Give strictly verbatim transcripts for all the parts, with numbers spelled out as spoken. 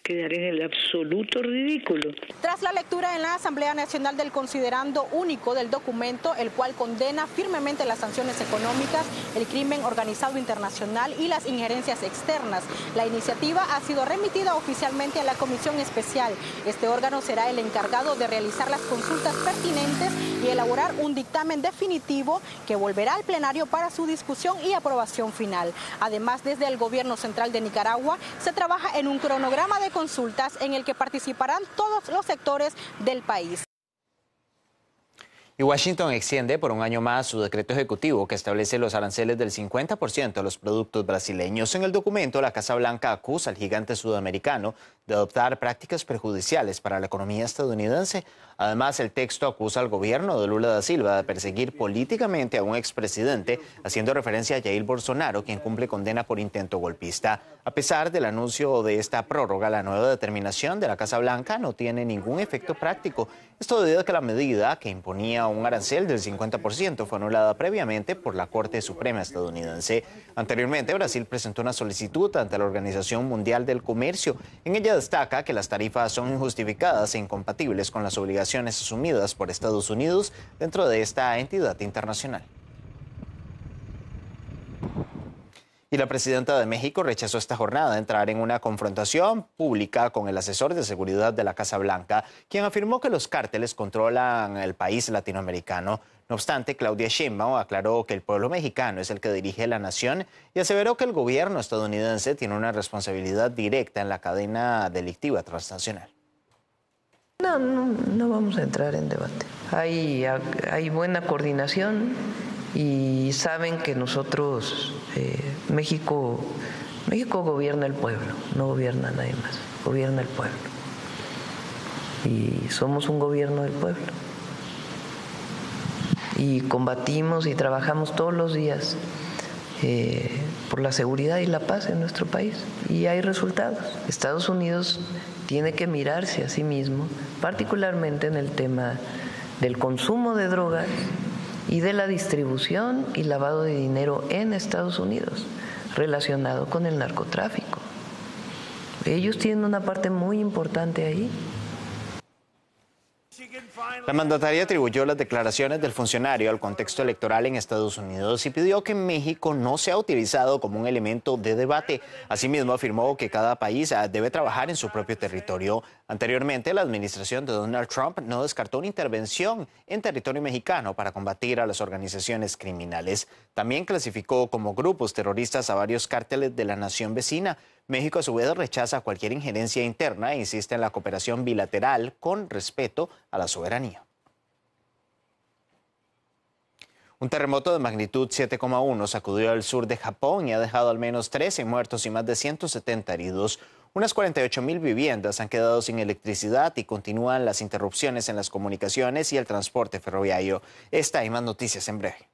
quedar en el absoluto ridículo. Tras la lectura en la Asamblea Nacional del considerando único del documento, el cual condena firmemente las sanciones económicas, el crimen organizado internacional y las injerencias externas, la iniciativa ha sido remitida oficialmente a la Comisión Especial. Este órgano será el encargado de realizar las consultas pertinentes y elaborar un dictamen definitivo que volverá al plenario para su discusión y aprobación final. Además, desde el Gobierno Central de Nicaragua se trabaja en un cronograma de consultas en el que participarán todos los sectores del país. Y Washington extiende por un año más su decreto ejecutivo que establece los aranceles del cincuenta por ciento a los productos brasileños. En el documento, la Casa Blanca acusa al gigante sudamericano de adoptar prácticas perjudiciales para la economía estadounidense. Además, el texto acusa al gobierno de Lula da Silva de perseguir políticamente a un expresidente, haciendo referencia a Jair Bolsonaro, quien cumple condena por intento golpista. A pesar del anuncio de esta prórroga, la nueva determinación de la Casa Blanca no tiene ningún efecto práctico. Esto debido a que la medida, que imponía un arancel del cincuenta por ciento, fue anulada previamente por la Corte Suprema estadounidense. Anteriormente, Brasil presentó una solicitud ante la Organización Mundial del Comercio. En ella destaca que las tarifas son injustificadas e incompatibles con las obligaciones asumidas por Estados Unidos dentro de esta entidad internacional. Y la presidenta de México rechazó esta jornada entrar en una confrontación pública con el asesor de seguridad de la Casa Blanca, quien afirmó que los cárteles controlan el país latinoamericano. No obstante, Claudia Sheinbaum aclaró que el pueblo mexicano es el que dirige la nación y aseveró que el gobierno estadounidense tiene una responsabilidad directa en la cadena delictiva transnacional. No, no, no vamos a entrar en debate. Hay, hay buena coordinación y saben que nosotros, eh, México, México gobierna el pueblo, no gobierna nadie más, gobierna el pueblo. Y somos un gobierno del pueblo. Y combatimos y trabajamos todos los días eh, por la seguridad y la paz en nuestro país. Y hay resultados. Estados Unidos tiene que mirarse a sí mismo, particularmente en el tema del consumo de drogas y de la distribución y lavado de dinero en Estados Unidos, relacionado con el narcotráfico. Ellos tienen una parte muy importante ahí. La mandataria atribuyó las declaraciones del funcionario al contexto electoral en Estados Unidos y pidió que México no sea utilizado como un elemento de debate. Asimismo, afirmó que cada país debe trabajar en su propio territorio. Anteriormente, la administración de Donald Trump no descartó una intervención en territorio mexicano para combatir a las organizaciones criminales. También clasificó como grupos terroristas a varios cárteles de la nación vecina. México, a su vez, rechaza cualquier injerencia interna e insiste en la cooperación bilateral con respeto a la soberanía. Un terremoto de magnitud siete coma uno sacudió el sur de Japón y ha dejado al menos trece muertos y más de ciento setenta heridos. Unas cuarenta y ocho mil viviendas han quedado sin electricidad y continúan las interrupciones en las comunicaciones y el transporte ferroviario. Esta y más noticias en breve.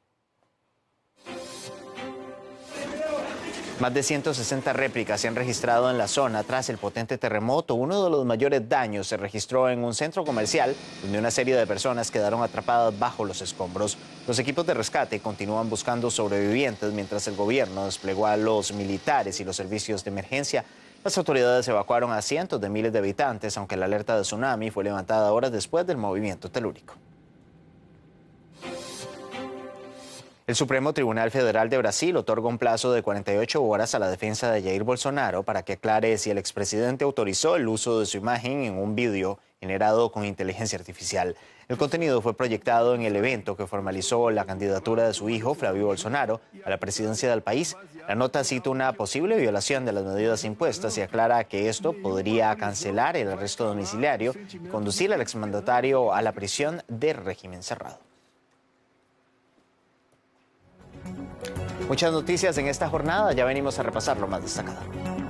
Más de ciento sesenta réplicas se han registrado en la zona tras el potente terremoto. Uno de los mayores daños se registró en un centro comercial donde una serie de personas quedaron atrapadas bajo los escombros. Los equipos de rescate continúan buscando sobrevivientes mientras el gobierno desplegó a los militares y los servicios de emergencia. Las autoridades evacuaron a cientos de miles de habitantes, aunque la alerta de tsunami fue levantada horas después del movimiento telúrico. El Supremo Tribunal Federal de Brasil otorga un plazo de cuarenta y ocho horas a la defensa de Jair Bolsonaro para que aclare si el expresidente autorizó el uso de su imagen en un vídeo generado con inteligencia artificial. El contenido fue proyectado en el evento que formalizó la candidatura de su hijo, Flavio Bolsonaro, a la presidencia del país. La nota cita una posible violación de las medidas impuestas y aclara que esto podría cancelar el arresto domiciliario y conducir al exmandatario a la prisión de régimen cerrado. Muchas noticias en esta jornada, ya venimos a repasar lo más destacado.